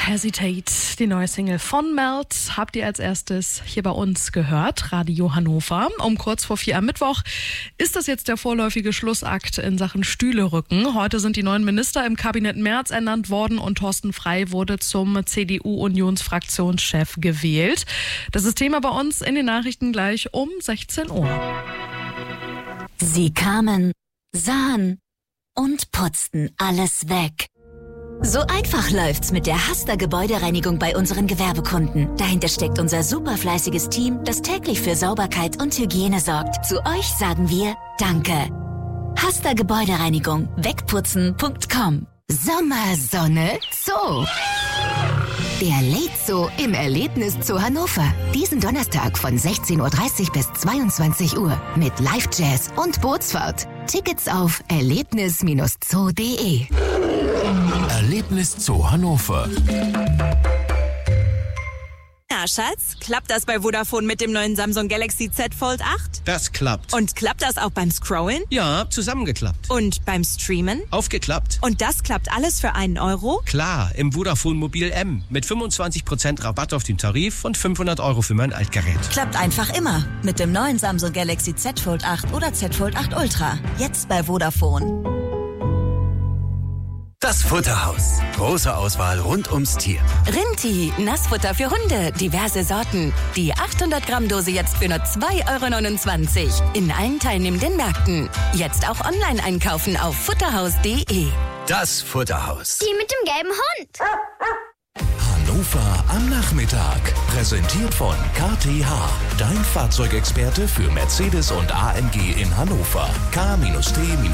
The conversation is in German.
Hesitate, die neue Single von Melt, habt ihr als erstes hier bei uns gehört, Radio Hannover. Um kurz vor 4 am Mittwoch ist das jetzt der vorläufige Schlussakt in Sachen Stühlerücken. Heute sind die neuen Minister im Kabinett Merz ernannt worden und Thorsten Frey wurde zum CDU-Unionsfraktionschef gewählt. Das ist Thema bei uns in den Nachrichten gleich um 16 Uhr. Sie kamen, sahen und putzten alles weg. So einfach läuft's mit der Hasta Gebäudereinigung bei unseren Gewerbekunden. Dahinter steckt unser superfleißiges Team, das täglich für Sauberkeit und Hygiene sorgt. Zu euch sagen wir Danke. Hasta Gebäudereinigung. Wegputzen.com. Sommer, Sonne, Zoo. Der Late-Zoo im Erlebniszoo Hannover. Diesen Donnerstag von 16.30 Uhr bis 22 Uhr mit Live-Jazz und Bootsfahrt. Tickets auf erlebnis-zoo.de. Erlebniszoo Hannover. Na, Schatz, klappt das bei Vodafone mit dem neuen Samsung Galaxy Z Fold 8? Das klappt. Und klappt das auch beim Scrollen? Ja, zusammengeklappt. Und beim Streamen? Aufgeklappt. Und das klappt alles für einen Euro? Klar, im Vodafone Mobil M mit 25% Rabatt auf den Tarif und 500 € für mein Altgerät. Klappt einfach immer mit dem neuen Samsung Galaxy Z Fold 8 oder Z Fold 8 Ultra. Jetzt bei Vodafone. Das Futterhaus. Große Auswahl rund ums Tier. Rinti, Nassfutter für Hunde, diverse Sorten. Die 800 Gramm Dose jetzt für nur 2,29 € in allen teilnehmenden Märkten. Jetzt auch online einkaufen auf futterhaus.de. Das Futterhaus. Die mit dem gelben Hund. Hannover am Nachmittag. Präsentiert von KTH. Dein Fahrzeugexperte für Mercedes und AMG in Hannover. K-T-